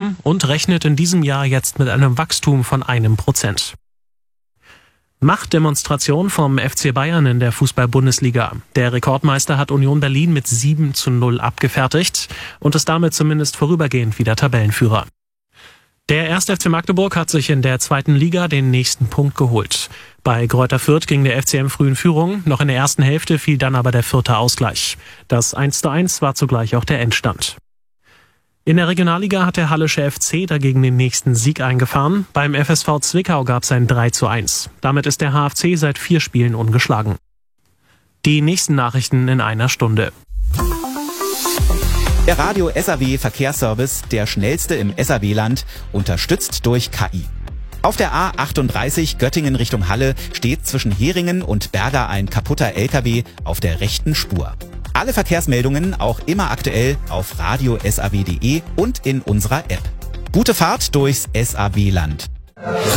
bekommen und rechnet in diesem Jahr jetzt mit einem Wachstum von 1%. Machtdemonstration vom FC Bayern in der Fußball-Bundesliga. Der Rekordmeister hat Union Berlin mit 7:0 abgefertigt und ist damit zumindest vorübergehend wieder Tabellenführer. Der 1. FC Magdeburg hat sich in der 2. Liga den nächsten Punkt geholt. Bei Greuther Fürth ging der FCM früh in Führung, noch in der ersten Hälfte fiel dann aber der 4. Ausgleich. Das 1:1 war zugleich auch der Endstand. In der Regionalliga hat der Hallische FC dagegen den nächsten Sieg eingefahren. Beim FSV Zwickau gab es ein 3:1. Damit ist der HFC seit 4 Spielen ungeschlagen. Die nächsten Nachrichten in einer Stunde. Der Radio SAW Verkehrsservice, der schnellste im SAW-Land, unterstützt durch KI. Auf der A38 Göttingen Richtung Halle steht zwischen Heringen und Berga ein kaputter LKW auf der rechten Spur. Alle Verkehrsmeldungen auch immer aktuell auf radiosaw.de und in unserer App. Gute Fahrt durchs SAW-Land.